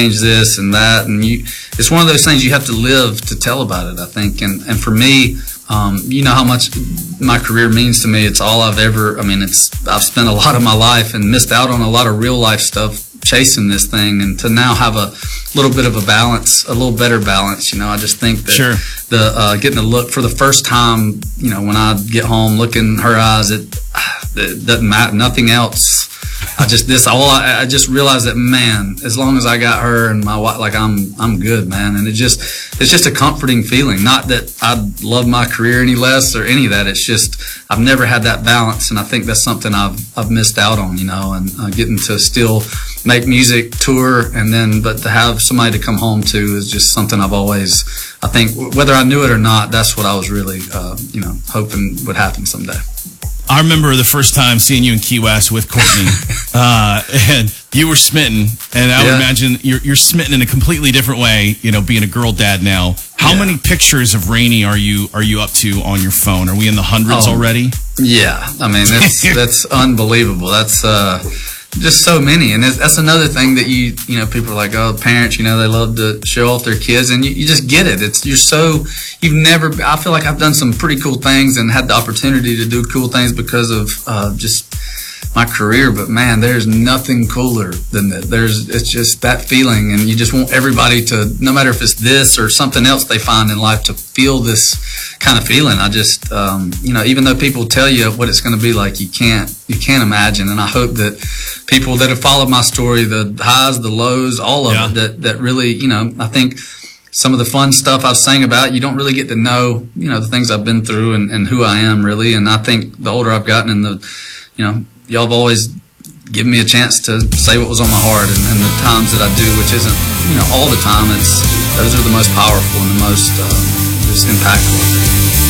change this and that, and it's one of those things you have to live to tell about it, I think. And for me, you know how much my career means to me. It's all I've spent a lot of my life and missed out on a lot of real life stuff chasing this thing, and to now have a little bit of a balance, a little better balance, I just think that sure. Getting to look for the first time, when I get home, look in her eyes, it doesn't matter, nothing else. I just realized that, man, as long as I got her and my wife, like I'm good, man. And it's just a comforting feeling. Not that I love my career any less or any of that. It's just I've never had that balance, and I think that's something I've missed out on, and getting to still make music, tour, but to have somebody to come home to is just something I've always, I think, whether I knew it or not, that's what I was really, hoping would happen someday. I remember the first time seeing you in Key West with Courtney, and you were smitten, and I would imagine you're smitten in a completely different way, being a girl dad now. How many pictures of Rainey are you up to on your phone? Are we in the hundreds already? Yeah, I mean, that's unbelievable. That's just so many, and that's another thing that people are like, oh, parents, they love to show off their kids, and you just get it. I feel like I've done some pretty cool things and had the opportunity to do cool things because of just my career, but man, there's nothing cooler than that. It's just that feeling, and you just want everybody to, no matter if it's this or something else they find in life, to feel this kind of feeling. I just, even though people tell you what it's going to be like, you can't imagine. And I hope that people that have followed my story, the highs, the lows, all of it, that really, I think some of the fun stuff I've sang about, you don't really get to know, the things I've been through and who I am really. And I think the older I've gotten, and y'all have always given me a chance to say what was on my heart, and the times that I do, which isn't, all the time, those are the most powerful and the most just impactful.